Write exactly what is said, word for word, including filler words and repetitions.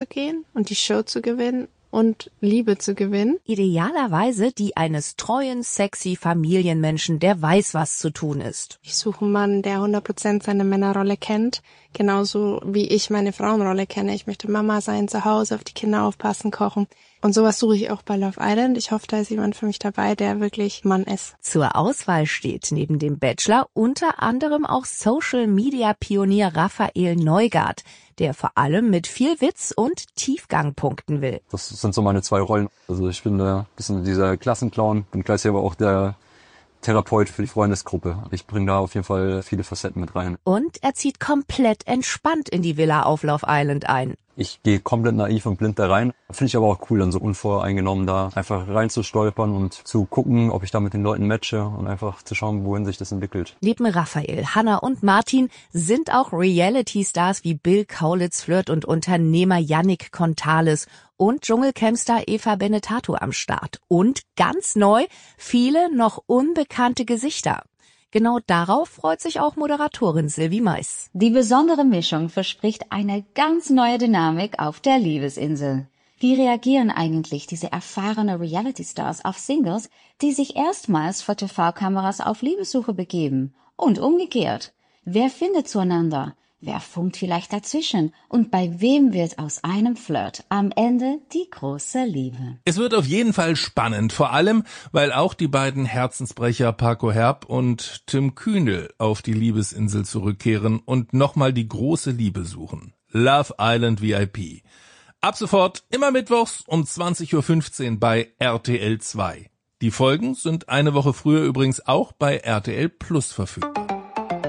gehen und die Show zu gewinnen und Liebe zu gewinnen. Idealerweise die eines treuen, sexy Familienmenschen, der weiß, was zu tun ist. Ich suche einen Mann, der hundert Prozent seine Männerrolle kennt, genauso wie ich meine Frauenrolle kenne. Ich möchte Mama sein, zu Hause auf die Kinder aufpassen, kochen. Und sowas suche ich auch bei Love Island. Ich hoffe, da ist jemand für mich dabei, der wirklich Mann ist. Zur Auswahl steht neben dem Bachelor unter anderem auch Social-Media-Pionier Raphael Neugaard, der vor allem mit viel Witz und Tiefgang punkten will. Das sind so meine zwei Rollen. Also ich bin ein bisschen dieser Klassenclown, bin gleichzeitig aber auch der Therapeut für die Freundesgruppe. Ich bringe da auf jeden Fall viele Facetten mit rein. Und er zieht komplett entspannt in die Villa auf Love Island ein. Ich gehe komplett naiv und blind da rein. Finde ich aber auch cool, dann so unvoreingenommen da einfach reinzustolpern und zu gucken, ob ich da mit den Leuten matche und einfach zu schauen, wohin sich das entwickelt. Neben Raphael, Hannah und Martin sind auch Reality-Stars wie Bill Kaulitz, Flirt und Unternehmer Yannick Contales und Dschungelcampstar Eva Benetato am Start. Und ganz neu, viele noch unbekannte Gesichter. Genau darauf freut sich auch Moderatorin Sylvie Mais. Die besondere Mischung verspricht eine ganz neue Dynamik auf der Liebesinsel. Wie reagieren eigentlich diese erfahrenen Reality-Stars auf Singles, die sich erstmals vor T V-Kameras auf Liebessuche begeben? Und umgekehrt. Wer findet zueinander? Wer funkt vielleicht dazwischen? Und bei wem wird aus einem Flirt am Ende die große Liebe? Es wird auf jeden Fall spannend, vor allem, weil auch die beiden Herzensbrecher Paco Herb und Tim Kühnel auf die Liebesinsel zurückkehren und nochmal die große Liebe suchen. Love Island V I P. Ab sofort immer mittwochs um zwanzig Uhr fünfzehn bei R T L zwei. Die Folgen sind eine Woche früher übrigens auch bei R T L Plus verfügbar.